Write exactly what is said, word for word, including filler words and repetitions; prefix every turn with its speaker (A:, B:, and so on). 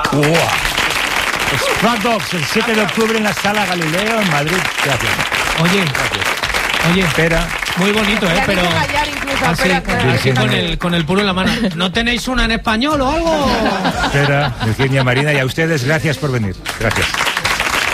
A: Sprat Dogs, el siete de octubre en la Sala Galileo, en Madrid. Gracias.
B: Oye,
A: Gracias.
B: oye,
A: Espera.
B: muy bonito, ¿eh? Pero así, así con el, con el puro en la mano. ¿No tenéis una en español o algo?
A: Espera, Virginia, Marina, y a ustedes, gracias por venir. Gracias.